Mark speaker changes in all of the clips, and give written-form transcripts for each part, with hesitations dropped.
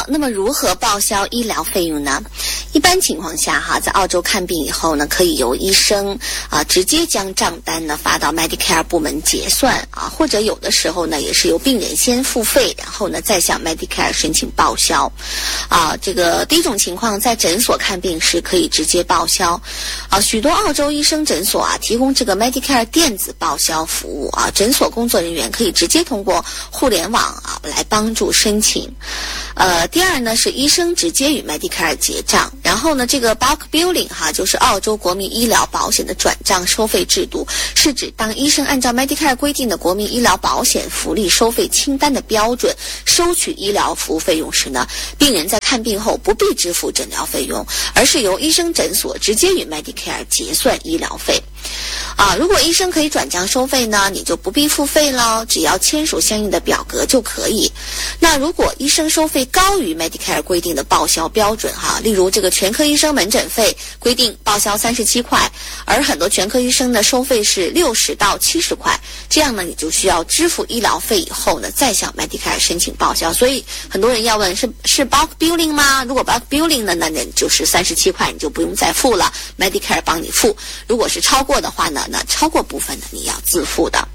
Speaker 1: 那么如何报销医疗费用呢？一般情况下哈，在澳洲看病以后呢，可以由医生直接将账单呢发到 Medicare 部门结算或者有的时候呢也是由病人先付费，然后呢再向 Medicare 申请报销。这个第一种情况，在诊所看病时可以直接报销。许多澳洲医生诊所提供这个 Medicare 电子报销服务诊所工作人员可以直接通过互联网来帮助申请。第二呢是医生直接与 Medicare 结账，然后呢这个 bulk billing 就是澳洲国民医疗保险的转账收费制度，是指当医生按照 Medicare 规定的国民医疗保险福利收费清单的标准收取医疗服务费用时呢，病人在看病后不必支付诊疗费用，而是由医生诊所直接与 Medicare 结算医疗费。如果医生可以转账收费呢，你就不必付费了，只要签署相应的表格就可以。那如果医生收费高于 Medicare 规定的报销标准例如这个全科医生门诊费规定报销37块，而很多全科医生的收费是60到70块，这样呢你就需要支付医疗费以后呢再向 Medicare 申请报销。所以很多人要问是 bulk billing 吗？如果 bulk billing 呢，那就是37块，你就不用再付了， Medicare 帮你付。如果是超过的话呢，那超过部分呢你要自付的。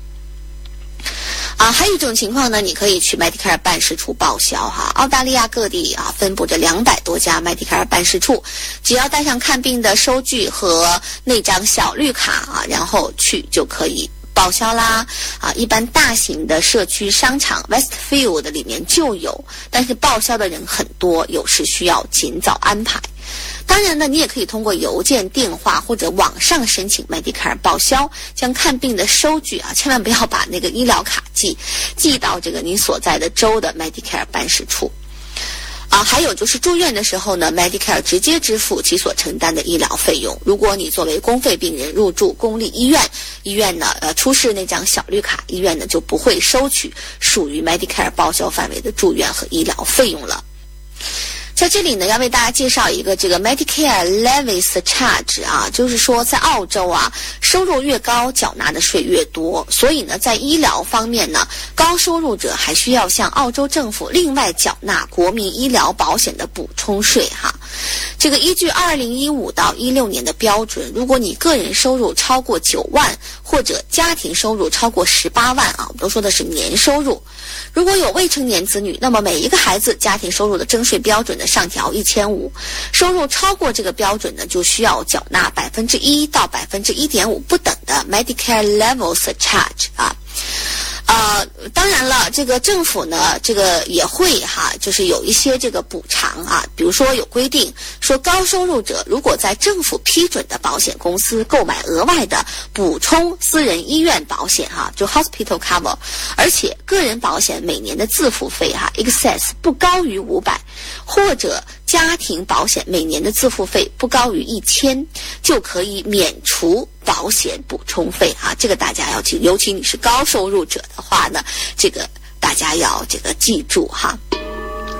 Speaker 1: 还有一种情况呢，你可以去 Medicare 办事处报销澳大利亚各地分布着200多家 Medicare 办事处，只要带上看病的收据和那张小绿卡然后去就可以报销啦。一般大型的社区商场 Westfield 里面就有，但是报销的人很多，有时需要尽早安排。当然呢，你也可以通过邮件、电话或者网上申请 Medicare 报销，将看病的收据千万不要把那个医疗卡寄到这个你所在的州的 Medicare 办事处。还有就是住院的时候呢， Medicare 直接支付其所承担的医疗费用。如果你作为公费病人入住公立医院，医院呢出示那张小绿卡，医院呢就不会收取属于 Medicare 报销范围的住院和医疗费用了。在这里呢，要为大家介绍一个这个 Medicare Levy Surcharge 就是说在澳洲收入越高，缴纳的税越多，所以呢，在医疗方面呢，高收入者还需要向澳洲政府另外缴纳国民医疗保险的补充税这个依据2015到16年的标准，如果你个人收入超过9万，或者家庭收入超过18万我们都说的是年收入。如果有未成年子女，那么每一个孩子家庭收入的征税标准的上调1500，收入超过这个标准呢，就需要缴纳1%到1.5%不等的 Medicare Level Surcharge当然了，这个政府呢，这个也会就是有一些这个补偿比如说有规定说，高收入者如果在政府批准的保险公司购买额外的补充私人医院保险就 hospital cover， 而且个人保险每年的自付费excess 不高于500，或者家庭保险每年的自付费不高于1000，就可以免除保险补充费这个大家要记，尤其你是高收入者的话呢，这个大家要这个记住